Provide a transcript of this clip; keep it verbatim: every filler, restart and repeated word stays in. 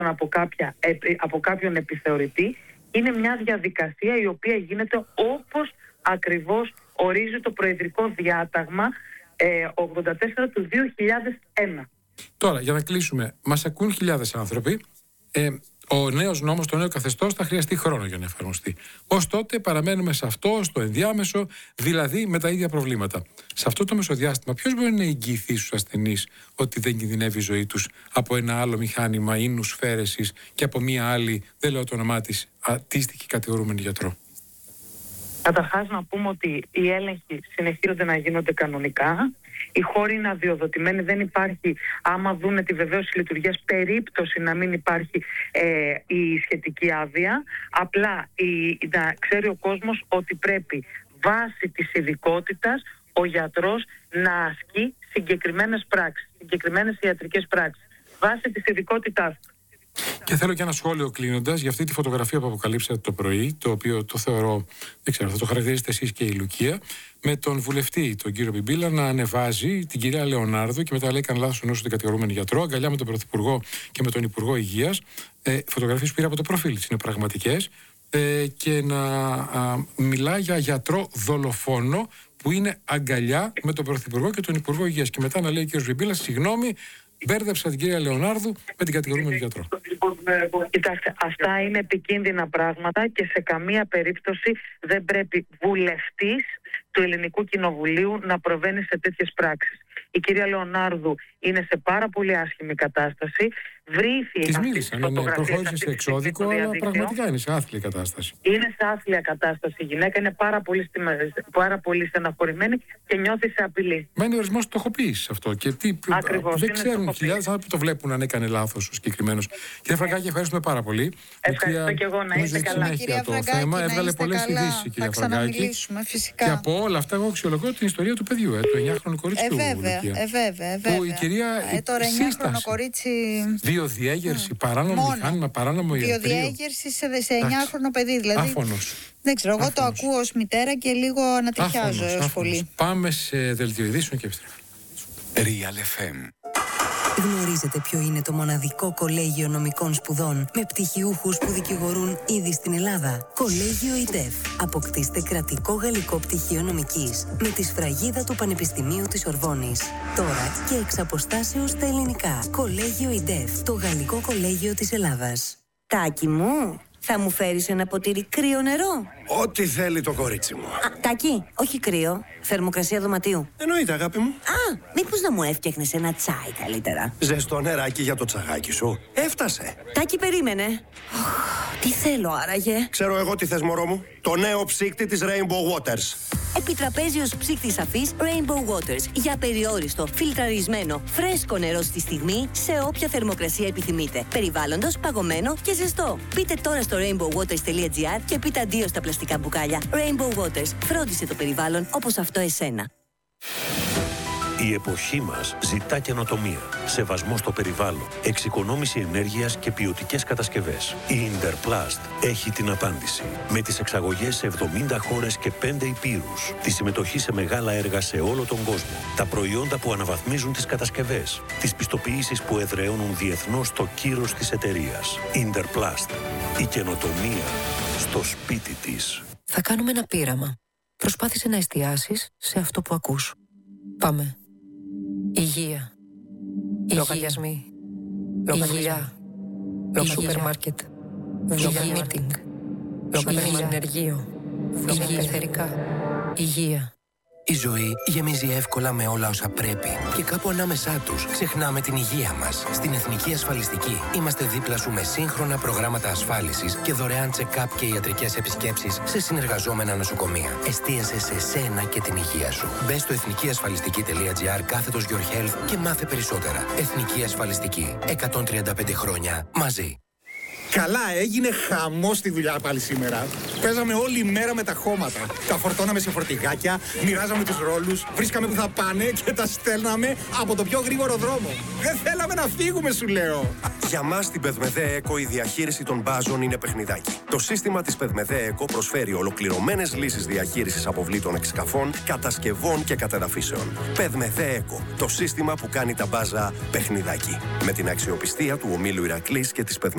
από, κάποια, από κάποιον επιθεωρητή. Είναι μια διαδικασία η οποία γίνεται όπως ακριβώς ορίζει το προεδρικό διάταγμα ε, ογδόντα τέσσερα του δύο χιλιάδες ένα. Τώρα, για να κλείσουμε, μας ακούν χιλιάδες άνθρωποι. Ε, ο νέος νόμος, το νέο καθεστώς θα χρειαστεί χρόνο για να εφαρμοστεί. Ως τότε παραμένουμε σε αυτό, στο ενδιάμεσο, δηλαδή με τα ίδια προβλήματα. Σε αυτό το μεσοδιάστημα, ποιος μπορεί να εγγυηθεί στους ασθενείς ότι δεν κινδυνεύει η ζωή τους από ένα άλλο μηχάνημα ίνους φέρεσης και από μία άλλη, δεν λέω το όνομά της, αντίστοιχη κατηγορούμενη γιατρό? Καταρχάς να πούμε ότι οι έλεγχοι συνεχίζονται να γίνονται κανονικά. Οι χώροι είναι αδειοδοτημένοι, δεν υπάρχει, άμα δούνε τη βεβαίωση λειτουργίας, περίπτωση να μην υπάρχει ε, η σχετική άδεια. Απλά η, να ξέρει ο κόσμος ότι πρέπει βάσει της ειδικότητας ο γιατρός να ασκεί συγκεκριμένες πράξεις, συγκεκριμένες ιατρικές πράξεις, βάσει της ειδικότητάς του. Και θέλω και ένα σχόλιο κλείνοντας για αυτή τη φωτογραφία που αποκαλύψατε το πρωί, το οποίο το θεωρώ, δεν ξέρω, θα το χαρακτηρίσετε εσείς και η Λουκία, με τον βουλευτή, τον κύριο Μπιμπίλα, να ανεβάζει την κυρία Λεωνάρδου και μετά λέει: έκανε λάθος ο την κατηγορούμενη γιατρό, αγκαλιά με τον Πρωθυπουργό και με τον Υπουργό Υγείας. Ε, φωτογραφίες που πήρα από το προφίλ της, είναι πραγματικές. Ε, και να α, μιλά για γιατρό δολοφόνο που είναι αγκαλιά με τον Πρωθυπουργό και τον Υπουργό Υγείας. Και μετά να λέει ο κύριος Μπιμπίλα: συγγνώμη, μπέρδεψα την κυρία Λεωνάρδου με την κατηγορούμενη γιατρό. Κοιτάξτε, αυτά είναι επικίνδυνα πράγματα και σε καμία περίπτωση δεν πρέπει βουλευτής του Ελληνικού Κοινοβουλίου να προβαίνει σε τέτοιες πράξεις. Η κυρία Λεωνάρδου είναι σε πάρα πολύ άσχημη κατάσταση. Βρήθη της αυτή μίλησαν, τη ναι, προχώρησε σε εξώδικο, αλλά πραγματικά είναι σε άθλια κατάσταση. Είναι σε άθλια κατάσταση η γυναίκα, είναι πάρα πολύ, στιμα... πάρα πολύ στεναχωρημένη και νιώθει σε απειλή. Μα είναι ορισμός στοχοποίησης αυτό. Και τι... Ακριβώς, δεν ξέρουν χιλιάδες άνθρωποι που το βλέπουν αν έκανε λάθος ο συγκεκριμένος. Κύριε Φραγκάκη, ευχαριστούμε πάρα πολύ. Ευχαριστώ κυρία... και εγώ, να είστε καλά. Κυρία το θέμα έβγαλε πολλές ειδήσεις, κυρία Φραγκάκη. Φυσικά. Και από όλα αυτά, εγώ αξιολογώ την ιστορία του παιδιού, ε, του εννιάχρονου κοριτσιού. Ε, βέβαια, ε, βέβαια, βέβαια. Που η κυρία ε, τώρα εννιάχρονο κορίτσι. Βιοδιέγερση, mm. παράνομο μηχάνημα, παράνομο ιατρείο. Βιοδιέγερση σε, σε εννιάχρονο παιδί, δηλαδή. Άφωνος. Δεν ξέρω, εγώ Άφωνος. Το ακούω ως μητέρα και λίγο ανατριχιάζω έως πολύ. Πάμε σε δελτίο ειδήσεων και επιστρέφω. Real εφ εμ. Γνωρίζετε ποιο είναι το μοναδικό κολέγιο νομικών σπουδών με πτυχιούχους που δικηγορούν ήδη στην Ελλάδα? Κολέγιο ΙΝΤΕΦ. Αποκτήστε κρατικό γαλλικό πτυχίο νομικής με τη σφραγίδα του Πανεπιστημίου της Ορβόνης. Τώρα και εξ αποστάσεως στα ελληνικά. Κολέγιο ΙΝΤΕΦ. Το γαλλικό κολέγιο της Ελλάδας. Τάκη μου, θα μου φέρεις ένα ποτήρι κρύο νερό? Ό,τι θέλει το κορίτσι μου. Α, Τάκη, όχι κρύο. Θερμοκρασία δωματίου. Εννοείται, αγάπη μου. Α, μήπως να μου έφτιαχνες ένα τσάι καλύτερα? Ζεστό νεράκι για το τσαγάκι σου. Έφτασε. Τάκη, περίμενε. Τι θέλω άραγε? Ξέρω εγώ τι θες, μωρό μου. Το νέο ψύκτη της Rainbow Waters. Επιτραπέζιος ψύκτης αφής Rainbow Waters. Για περιόριστο, φιλτραρισμένο, φρέσκο νερό στη στιγμή, σε όποια θερμοκρασία επιθυμείτε. Περιβάλλοντος, παγωμένο και ζεστό. Μπείτε τώρα στο rainbow waters τελεία gr και πείτε αντίο στα πλαστικά μπουκάλια. Rainbow Waters. Φρόντισε το περιβάλλον όπως αυτό εσένα. Η εποχή μας ζητά καινοτομία, σεβασμό στο περιβάλλον, εξοικονόμηση ενέργειας και ποιοτικές κατασκευές. Η Interplast έχει την απάντηση. Με τις εξαγωγές σε εβδομήντα χώρες και πέντε υπήρους, τη συμμετοχή σε μεγάλα έργα σε όλο τον κόσμο, τα προϊόντα που αναβαθμίζουν τις κατασκευές, τις πιστοποιήσεις που εδραιώνουν διεθνώς το κύρος της εταιρείας. Interplast. Η καινοτομία στο σπίτι της. Θα κάνουμε ένα πείραμα. Προσπάθησε να εστιάσεις σε αυτό που ακούς. Πάμε. Υγεία. Λογαριασμοί. Υγεία. Σούπερ μάρκετ. Υγεία μίτινγκ. Υγεία ενεργείο. Υγεία εθερικά. Υγεία. Η ζωή γεμίζει εύκολα με όλα όσα πρέπει και κάπου ανάμεσά τους ξεχνάμε την υγεία μας. Στην Εθνική Ασφαλιστική είμαστε δίπλα σου με σύγχρονα προγράμματα ασφάλισης και δωρεάν check-up και ιατρικές επισκέψεις σε συνεργαζόμενα νοσοκομεία. Εστίασε σε σένα και την υγεία σου. Μπες στο εθνικιασφαλιστική τελεία gr κάθετος your health και μάθε περισσότερα. Εθνική Ασφαλιστική. εκατόν τριάντα πέντε χρόνια μαζί. Καλά, έγινε χαμός στη δουλειά πάλι σήμερα. Παίζαμε όλη μέρα με τα χώματα. Τα φορτώναμε σε φορτηγάκια, μοιράζαμε τους ρόλους, βρίσκαμε που θα πάνε και τα στέλναμε από το πιο γρήγορο δρόμο. Δεν θέλαμε να φύγουμε, σου λέω. Για μας στην Πεδμεδέ Εκο η διαχείριση των μπάζων είναι παιχνιδάκι. Το σύστημα της Πεδμεδέ Εκο προσφέρει ολοκληρωμένες λύσεις διαχείρισης αποβλήτων εξκαφών, κατασκευών και κατεδαφίσεων. Πεδμεδέ Εκο, το σύστημα που κάνει τα μπάζα παιχνιδάκι. Με την αξιοπιστία του ομίλου Ηρακλής και της Πεδμεδέ.